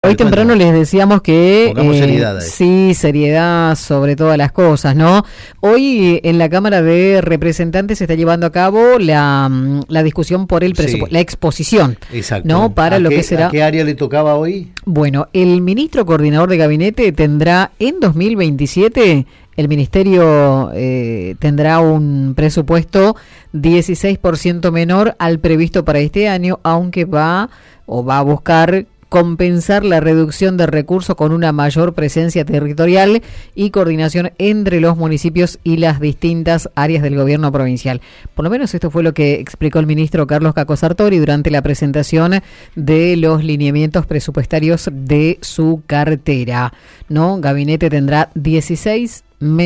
Hoy temprano les decíamos que pongamos seriedad ahí. Sí, seriedad sobre todas las cosas, ¿no? Hoy en la Cámara de Representantes se está llevando a cabo la discusión por el presupuesto, Sí. la exposición, Exacto. ¿no? Para lo que será. ¿A qué área le tocaba hoy? Bueno, el ministro coordinador de gabinete tendrá en 2027, el ministerio tendrá un presupuesto 16% menor al previsto para este año, aunque va a buscar compensar la reducción de recursos con una mayor presencia territorial y coordinación entre los municipios y las distintas áreas del gobierno provincial. Por lo menos esto fue lo que explicó el ministro Carlos Caco Sartori durante la presentación de los lineamientos presupuestarios de su cartera, ¿no? Gabinete tendrá 16%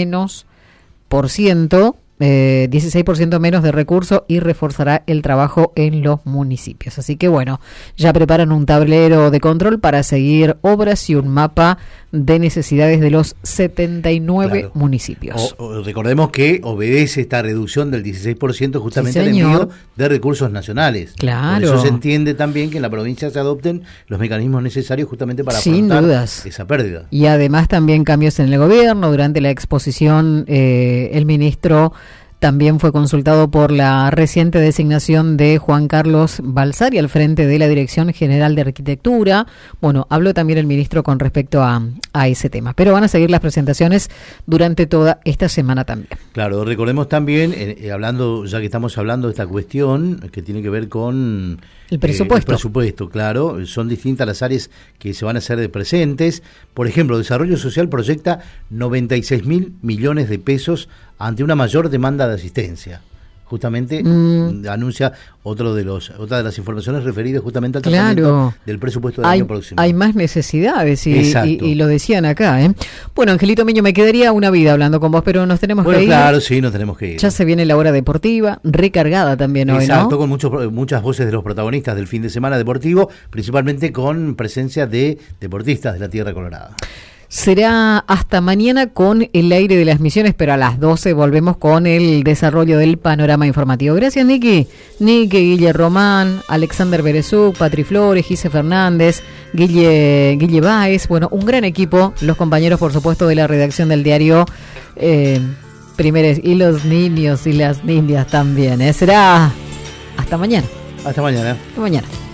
menos de recursos y reforzará el trabajo en los municipios. Así que bueno, ya preparan un tablero de control para seguir obras y un mapa de necesidades de los 79 municipios. Recordemos que obedece esta reducción del 16% justamente al envío de recursos nacionales. Claro. Por eso se entiende también que en la provincia se adopten los mecanismos necesarios justamente para sin afrontar dudas esa pérdida. Y además también cambios en el gobierno. Durante la exposición el ministro también fue consultado por la reciente designación de Juan Carlos Balsari al frente de la Dirección General de Arquitectura. Bueno, habló también el ministro con respecto a ese tema. Pero van a seguir las presentaciones durante toda esta semana también. Claro, recordemos también, hablando, ya que estamos hablando de esta cuestión que tiene que ver con el presupuesto. El presupuesto, claro, son distintas las áreas que se van a hacer de presentes. Por ejemplo, Desarrollo Social proyecta 96.000 millones de pesos ante una mayor demanda de asistencia. Justamente anuncia otra de las informaciones referidas justamente al tratamiento del presupuesto del año próximo. Hay más necesidades y lo decían acá, ¿eh? Bueno, Angelito Miño, me quedaría una vida hablando con vos, pero nos tenemos que ir. Claro, sí, nos tenemos que ir. Ya se viene la hora deportiva, recargada también hoy, ¿no? Exacto, con muchas voces de los protagonistas del fin de semana deportivo, principalmente con presencia de deportistas de la Tierra Colorada. Será hasta mañana con el aire de las Misiones, pero a las 12 volvemos con el desarrollo del panorama informativo. Gracias, Niki, Guille Román, Alexander Berezuk, Patri Flores, Gise Fernández, Guille Báez. Bueno, un gran equipo, los compañeros, por supuesto, de la redacción del diario Primeres, y los niños y las niñas también. Será hasta mañana. Hasta mañana. Hasta mañana.